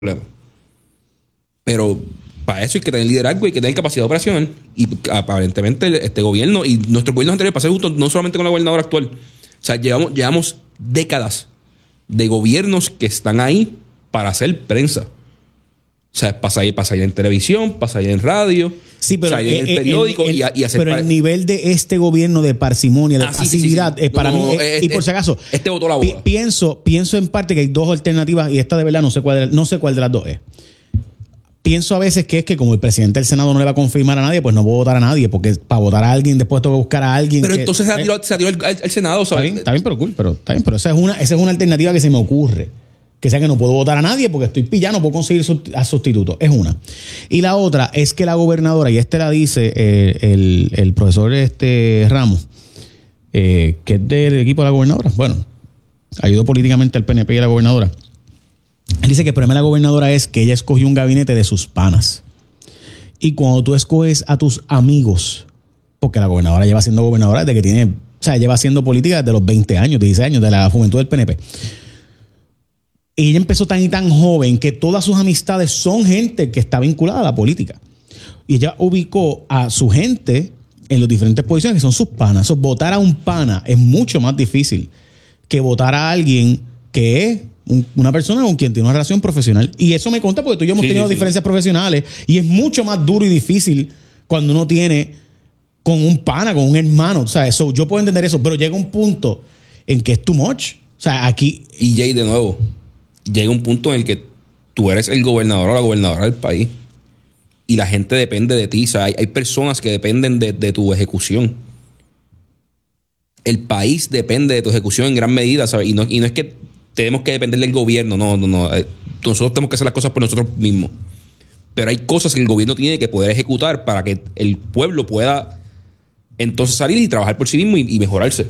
problema. Pero para eso hay que tener liderazgo, hay que tener capacidad operacional. Y aparentemente este gobierno y nuestros gobiernos anteriores, para ser justo, no solamente con la gobernadora actual, o sea, llevamos décadas de gobiernos que están ahí para hacer prensa. O sea, pasa ahí en televisión, pasa ahí en radio, sí, pero pasa ahí en el periódico y hacer... Pero el nivel de este gobierno de parsimonia, de pasividad, sí. Para mí... y por si acaso, botó la bola. Pienso en parte que hay dos alternativas y esta de verdad no sé cuál de las dos es. Pienso a veces que es que como el presidente del Senado no le va a confirmar a nadie, pues no puedo votar a nadie, porque para votar a alguien después tengo que buscar a alguien. Pero entonces se tiró al Senado, ¿sabes? Está bien, pero cool, pero esa es una alternativa que se me ocurre. Que sea que no puedo votar a nadie porque estoy pillado, no puedo conseguir a sustituto. Es una. Y la otra es que la gobernadora, y la dice el profesor Ramos, que es del equipo de la gobernadora. Bueno, ayudó políticamente al PNP y a la gobernadora. Él dice que el problema de la gobernadora es que ella escogió un gabinete de sus panas. Y cuando tú escoges a tus amigos, porque la gobernadora lleva siendo gobernadora desde que lleva haciendo política desde los 20 años, 16 años, de la juventud del PNP. Y ella empezó tan y tan joven que todas sus amistades son gente que está vinculada a la política. Y ella ubicó a su gente en las diferentes posiciones que son sus panas. So, votar a un pana es mucho más difícil que votar a alguien que es una persona con quien tiene una relación profesional. Y eso me consta porque tú y yo hemos tenido diferencias profesionales y es mucho más duro y difícil cuando uno tiene con un pana, con un hermano. O sea, eso, yo puedo entender eso, pero llega un punto en que es too much. O sea, aquí... Y Jay, de nuevo, llega un punto en el que tú eres el gobernador o la gobernadora del país y la gente depende de ti. O sea, hay personas que dependen de tu ejecución. El país depende de tu ejecución en gran medida, ¿sabes? Y no es que tenemos que depender del gobierno. No. Nosotros tenemos que hacer las cosas por nosotros mismos. Pero hay cosas que el gobierno tiene que poder ejecutar para que el pueblo pueda entonces salir y trabajar por sí mismo y mejorarse.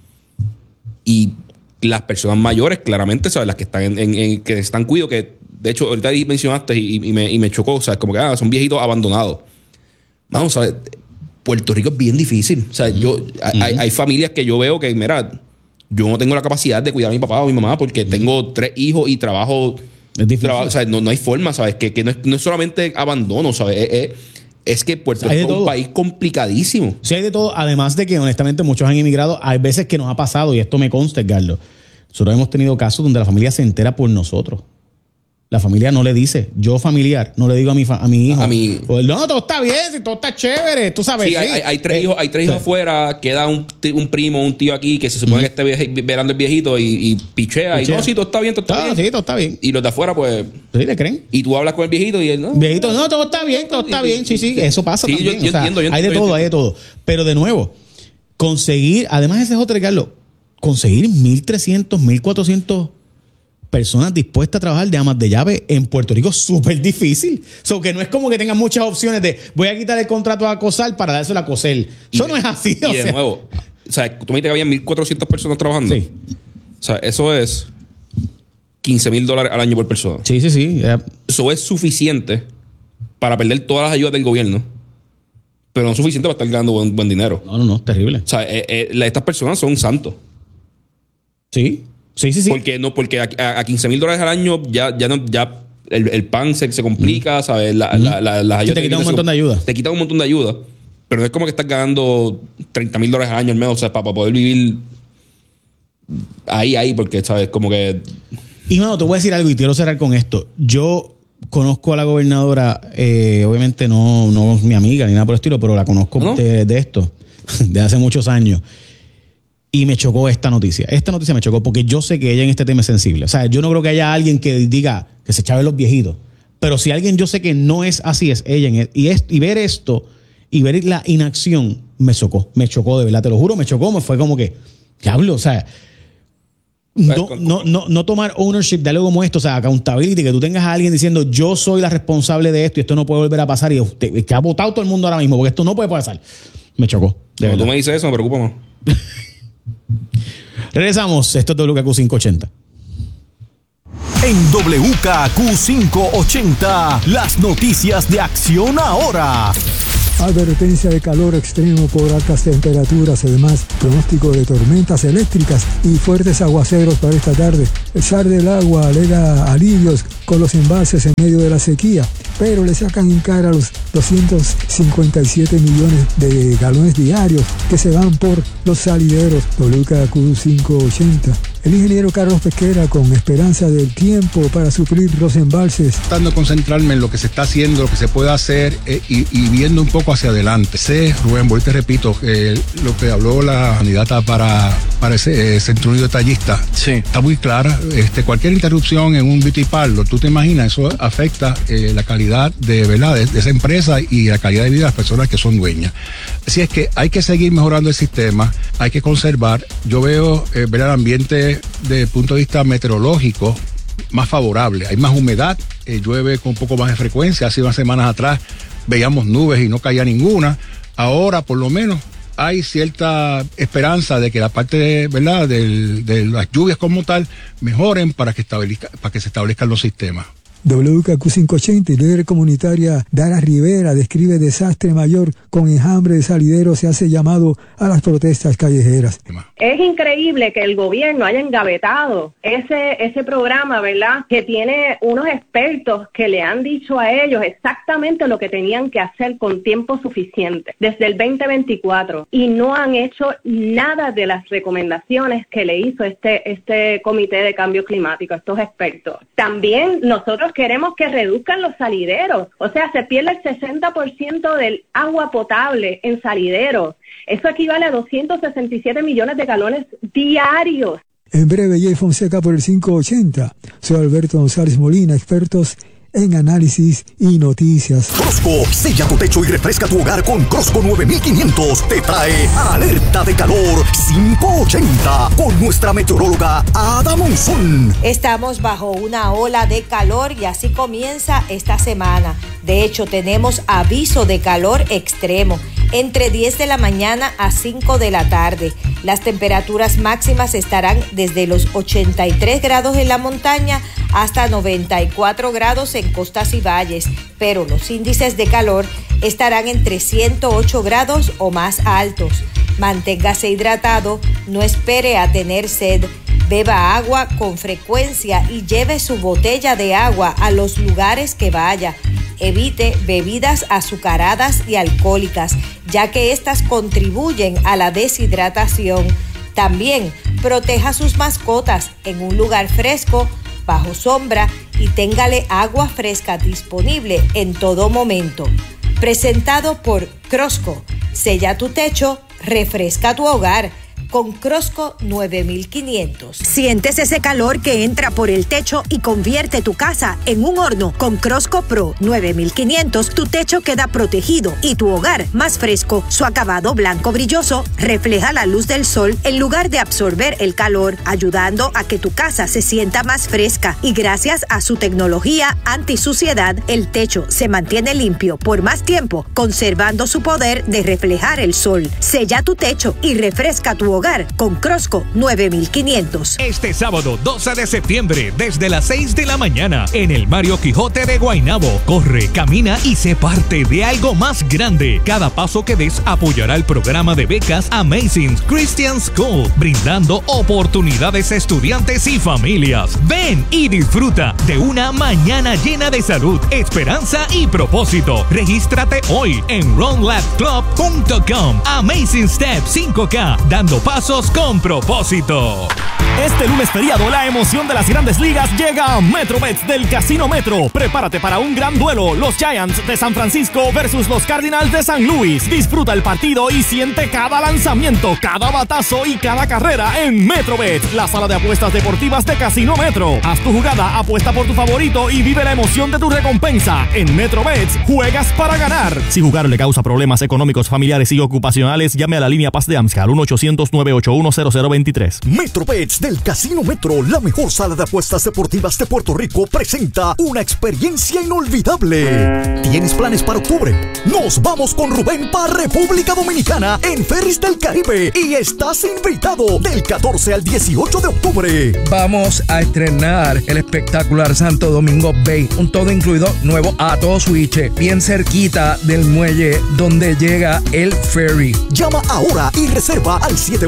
Y las personas mayores, claramente, ¿sabes? Las que están que están cuidados, que de hecho ahorita mencionaste y me chocó, ¿sabes? Como que son viejitos abandonados. Vamos, ¿sabes? Puerto Rico es bien difícil. O sea, hay familias que yo veo que, mira, yo no tengo la capacidad de cuidar a mi papá o a mi mamá porque tengo 3 hijos y trabajo. Es difícil. O sea, no hay forma, ¿sabes? Que no es solamente abandono, ¿sabes? Es que Puerto Rico es un país complicadísimo. Sí, hay de todo. Además de que, honestamente, muchos han emigrado. Hay veces que nos ha pasado, y esto me consta, Edgardo. Nosotros hemos tenido casos donde la familia se entera por nosotros. La familia no le dice, yo familiar, no le digo a mi hijo. Pues, no, todo está bien, si todo está chévere, tú sabes. Sí, hay 3 hijos, afuera, queda un primo, un tío aquí que se supone que esté velando el viejito y pichea. Y no, sí, todo está bien, todo está bien. Sí, todo está bien. Y los de afuera, pues. Sí, le creen. Y tú hablas con el viejito y él, ¿no? Viejito, no, todo está bien, todo está bien. Sí, eso pasa también. Yo entiendo. Hay de todo. Pero de nuevo, conseguir, además ese es otro regalo, conseguir 1,300, 1,400 personas dispuestas a trabajar de amas de llave en Puerto Rico es súper difícil. Que no es como que tengan muchas opciones de voy a quitar el contrato a COSAL para dárselo a COSEL. Eso no es así. Y de nuevo, o sea, tú me dijiste que había 1,400 personas trabajando. Sí. O sea, eso es $15,000 al año por persona. Sí. Eso es suficiente para perder todas las ayudas del gobierno, pero no es suficiente para estar ganando buen dinero. No, terrible. O sea, estas personas son santos. Sí. Porque a $15,000 al año ya el pan se complica, ¿sabes? Las ayudas te quitan un montón de ayuda. Te quitan un montón de ayuda. Pero no es como que estás ganando $30,000 al año al menos, o sea, para poder vivir ahí, porque, ¿sabes? Como que... Y bueno, te voy a decir algo y quiero cerrar con esto. Yo conozco a la gobernadora, obviamente no es mi amiga ni nada por el estilo, pero la conozco de esto, de hace muchos años. Y me chocó esta noticia. Esta noticia me chocó porque yo sé que ella en este tema es sensible. O sea, yo no creo que haya alguien que diga que se chave los viejitos. Pero si alguien yo sé que no es así, es ella. Y ver esto y ver la inacción me chocó. Me chocó, de verdad, te lo juro, me chocó. Me fue como que, diablo, o sea, no tomar ownership de algo como esto, o sea, accountability, que tú tengas a alguien diciendo yo soy la responsable de esto y esto no puede volver a pasar y que ha votado todo el mundo ahora mismo porque esto no puede pasar. Me chocó. Cuando tú me dices eso, me preocupa más. Regresamos. Esto es WKQ 580. En WKQ 580, las noticias de Acción Ahora. Advertencia de calor extremo por altas temperaturas, además pronóstico de tormentas eléctricas y fuertes aguaceros para esta tarde. El SAR del agua alega alivios con los embalses en medio de la sequía, pero le sacan en cara los 257 millones de galones diarios que se van por los salideros. WKQ 580. El ingeniero Carlos Pesquera con esperanza del tiempo para suplir los embalses. Tratando de concentrarme en lo que se está haciendo, lo que se puede hacer y viendo un poco hacia adelante. Sé, Rubén, voy te repito, lo que habló la candidata para ese Centro Unido Detallista, sí, está muy clara. Cualquier interrupción en un beauty parlor, tú te imaginas, eso afecta la calidad de esa empresa y la calidad de vida de las personas que son dueñas. Así es que hay que seguir mejorando el sistema, hay que conservar. Yo veo el ambiente desde el punto de vista meteorológico más favorable, hay más humedad, llueve con un poco más de frecuencia. Hace unas semanas atrás veíamos nubes y no caía ninguna. Ahora por lo menos hay cierta esperanza de que la parte de las lluvias como tal mejoren para que se establezcan los sistemas. WKQ 580 y líder comunitaria Dara Rivera describe desastre mayor con enjambre de salideros y hace llamado a las protestas callejeras. Es increíble que el gobierno haya engavetado ese programa, ¿verdad? Que tiene unos expertos que le han dicho a ellos exactamente lo que tenían que hacer con tiempo suficiente desde el 2024 y no han hecho nada de las recomendaciones que le hizo este comité de cambio climático, estos expertos. También nosotros queremos que reduzcan los salideros, o sea, se pierde el 60% del agua potable en salideros. Eso equivale a 267 millones de galones diarios. En breve, Jay Fonseca por el 580. Soy Alberto González Molina, expertos en análisis y noticias. Crosco, sella tu techo y refresca tu hogar con Crosco 9500. Te trae alerta de calor 580 con nuestra meteoróloga Ada Monzón. Estamos bajo una ola de calor y así comienza esta semana. De hecho, tenemos aviso de calor extremo entre 10 de la mañana a 5 de la tarde. Las temperaturas máximas estarán desde los 83 grados en la montaña hasta 94 grados en costas y valles, pero los índices de calor estarán entre 108 grados o más altos. Manténgase hidratado, no espere a tener sed. Beba agua con frecuencia y lleve su botella de agua a los lugares que vaya. Evite bebidas azucaradas y alcohólicas, ya que estas contribuyen a la deshidratación. También proteja sus mascotas en un lugar fresco, bajo sombra y téngale agua fresca disponible en todo momento. Presentado por Crosco. Sella tu techo, refresca tu hogar. Con Crosco 9500. Sientes ese calor que entra por el techo y convierte tu casa en un horno. Con Crosco Pro 9500, tu techo queda protegido y tu hogar más fresco. Su acabado blanco brilloso refleja la luz del sol en lugar de absorber el calor, ayudando a que tu casa se sienta más fresca. Y gracias a su tecnología antisuciedad, el techo se mantiene limpio por más tiempo, conservando su poder de reflejar el sol. Sella tu techo y refresca tu hogar con Crosco 9500. Este sábado 12 de septiembre desde las 6 de la mañana en el Mario Quijote de Guaynabo. Corre, camina y sé parte de algo más grande. Cada paso que des apoyará el programa de becas Amazing Christian School, brindando oportunidades a estudiantes y familias. Ven y disfruta de una mañana llena de salud, esperanza y propósito. Regístrate hoy en runlabclub.com. Amazing Step 5K, dando pasos con propósito. Este lunes feriado, la emoción de las grandes ligas llega a MetroBets del Casino Metro. Prepárate para un gran duelo. Los Giants de San Francisco versus los Cardinals de San Luis. Disfruta el partido y siente cada lanzamiento, cada batazo y cada carrera en MetroBets, la sala de apuestas deportivas de Casino Metro. Haz tu jugada, apuesta por tu favorito y vive la emoción de tu recompensa. En MetroBets, juegas para ganar. Si jugar le causa problemas económicos, familiares y ocupacionales, llame a la línea Paz de AMSCA al 1-800 809-881-0023. MetroBets del Casino Metro, la mejor sala de apuestas deportivas de Puerto Rico, presenta una experiencia inolvidable. ¿Tienes planes para octubre? Nos vamos con Rubén para República Dominicana en Ferris del Caribe y estás invitado del 14 al 18 de octubre. Vamos a estrenar el espectacular Santo Domingo Bay, un todo incluido nuevo a todo switch, bien cerquita del muelle donde llega el ferry. Llama ahora y reserva al 787